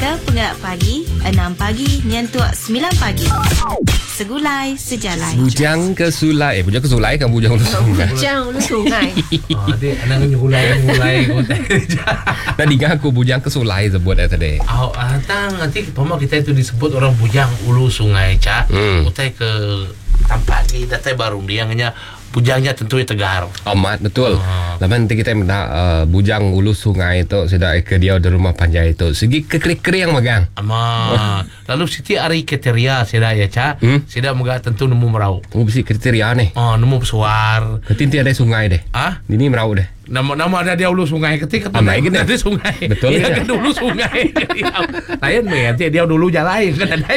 ke Pengerat Pagi 6 pagi nyentuh 9 pagi. Segulai sejalan. Bujang ke Sulai. Bujang ke Sulai kan bujang ke sungai. Bujang ulu sungai. Adik anak nyulai Tadi kan aku bujang ke Sulai sebut tadi. Nanti pemau kita itu disebut orang bujang ulu sungai Cak. Utai ke tempat ni datai baru dia hanya bujangnya tentu tegar. Amat betul. Lepas nanti kita minta bujang ulu sungai itu sudah ke dia di rumah panjai itu. Segi kekeri yang megang. Lalu siti hari kriteria sida ya Cak. Sida moga tentu nemu merau. Oh besi kriteria nih. Nemu pesuar. Ketinti ada sungai deh. Ini merau deh. Nama ada dia ulu sungai ketika ada sungai. Betul ya. Kan dulu sungai. Lain nanti dia dulu jalan kan ada.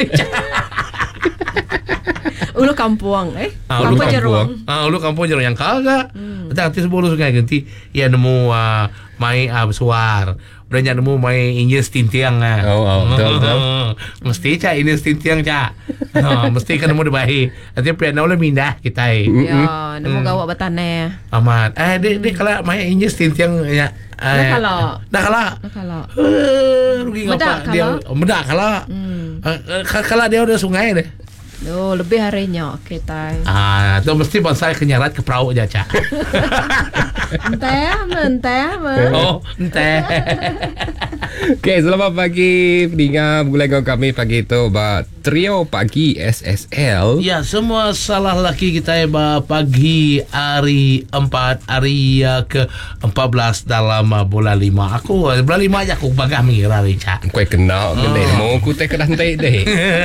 Ulu kampung Ulu kampung. Ulu kampung jeruk yang kagak. Nanti sebelum sungai ganti ya nemu mai besuar. Udah nemu mai injil stintiang betul. Mesti Cak ini stintiang Cak. Mesti kan nemu baik. Nanti pian oleh mindah kita. Ya, nemu gawak batane. Amat. Dia kalau mai injil stintiang ya. Dah kalau. Rugi ngapa dia? Medak kalau. Kalau dia udah sungai deh. Lebih harinya kita. Itu mesti bangsa kenyarat ke perahu aja Cak. Entah. Oh, entah. Okay, selamat pagi pendengar mulai kami pagi itu trio pagi SSL. Ya, semua salah laki kita pagi hari 4 hari ke-14 dalam bulan 5. Aku bulan 5 aja aku bagah mengira ni Cak. Kau kenal kedai mau aku teh kedantai deh.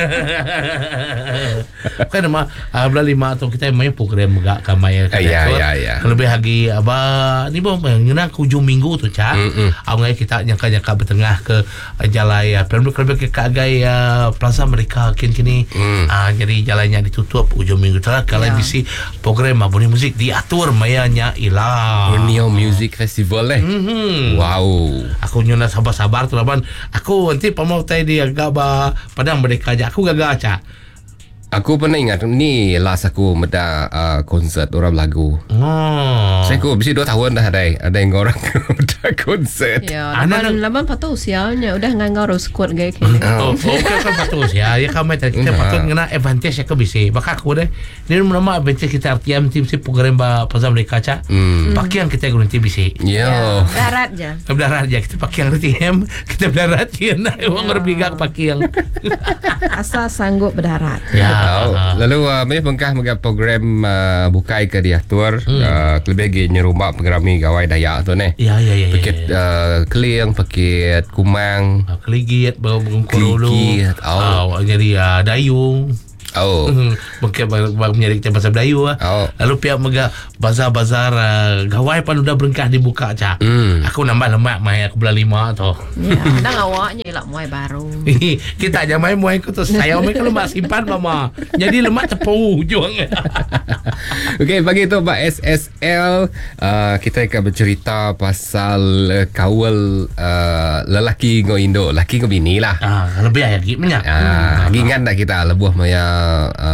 Kan nama bulan 5 atau kita main program megak kamai kan. Ya. Lebih lagi ni bang ngena ke hujung minggu tu Cak. Awalnya kita nyangka bertengah ke jalan plan ke agai plaza mereka kini. Jadi jalannya ditutup hujung minggu tu kalau bisi program Boni Musik diatur mayanya ilah. Borneo Music Festival Wow. Aku nyuna sabar-sabar tu laban. Aku nanti pamau tai dia agak padang mereka aja. Aku gagal Cak. Aku pernah ingat ni last aku meda konsert orang lagu. Saya aku mesti 2 tahun dah ada yang orang meda konsert. Ya, laman patut usianya udah nganggar squad gaya kini. Kan patut ya. Ya kami kita patut ngena advantage ya ke bisi. Baka aku deh. Ni nama advantage kita RTM tim si program pasal mereka Cak. Pakian kita guna tim bisi. Ya. Darat je. Kita pakian RTM, kita darat je. Uang berbigak pakian. Asal sanggup berdarat. Ya. Lalu banyak bengkah mega program bukai ke diatur lebih lagi nyerumah pengerami gawai Dayak tu ni. Ya. Paket keling, paket kumang, keligit, bengkol dulu. Jadi dayung. Mungkin menyari kita pasal Melayu Lalu pihak mega bazar-bazar gawai pun udah berengkah dibuka Cak. Aku nambah lemak mai aku bulan 5 tu. Dah awaknya lah muai baru. Kita aja main muai aku tu saya mai kalau mak simpan mama. Jadi lemak tepu juang. Okey, pagi tu SSL kita akan bercerita pasal kawal lelaki ngo Indo, lelaki ngo bini lah. Lebih lagi banyak. Ingat tak kita lebuh maya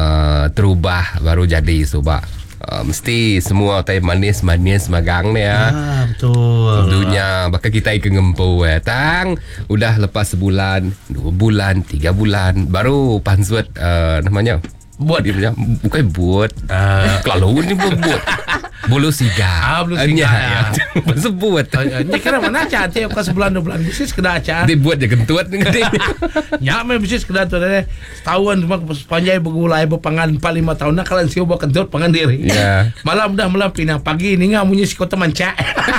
terubah baru jadi sebab mesti semua tai manis magang ni betul. Dunia bakal kita ikut ngempu tang udah lepas sebulan, 2 bulan, 3 bulan baru pansut namanya buat dia punya bukan buat kalau ni buat bulu siga. Bulu siga. Sebut. Ni kira mana Cak? Tiap ke sebulan 2 bulan bisnis kena Cak. Dia buat je kentut ngede. Nyak main bisnis kena tu dah. Setahun cuma panjai bergulai berpangan 4-5 tahun nak kalau siu buat kentut pangan diri. Ya. Malam dah pindah pagi ni ngah munyi si kota Mancak.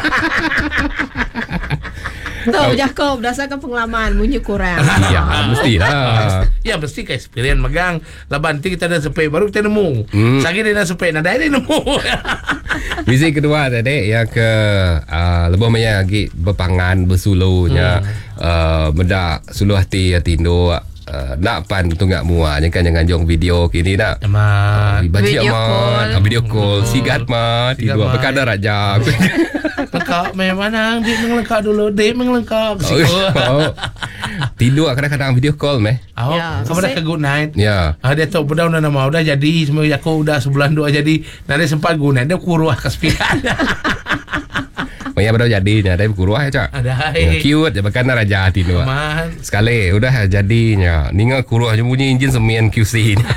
Tahu Jakob berdasarkan pengalaman munyi kurang. Ya, mestilah. Ya mesti ke experience megang. Laban nanti kita dah sampai baru kita nemu. Sagi dia dah sampai nak dia nemu. Visi kedua tadi yang ke lebih banyak lagi berpangan bersulunya benda suluh hati tindo nak pan tunggak muah jangan jong video kini nak video call sigat mah tidur berkadar aja. Lengkap memang dia melengkap dulu dia melengkap tidur kadang-kadang video call meh. Kamu dah ke good night. Ya. Dia tahu udah nama udah jadi semua aku udah sebulan 2 jadi nanti sempat good night dia kuruah ke speaker. Banyak baru jadinya. Ada kuruah ya, Cak. Ada. Cute je bahkan raja hati tu. Aman. Sekali udah jadinya. Ninga kuruah je bunyi enjin semien QC ni.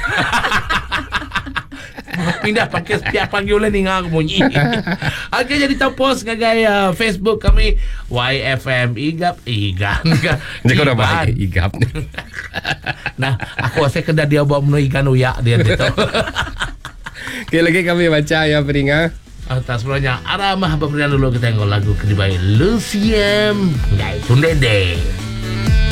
Pindah pakai setiap pagi oleh ni ngak bunyi. Okey, jadi tapos ngagai Facebook kami YFM Igap. Jadi kau dah baik Igap ni. Nah, aku rasa kena dia bawa menu ikan uyak dia tu. Okay, lagi kami baca ya peringat. Atas sebenarnya Aramah pemberian dulu kita tengok lagu kedua Luciem Ngai Tundede.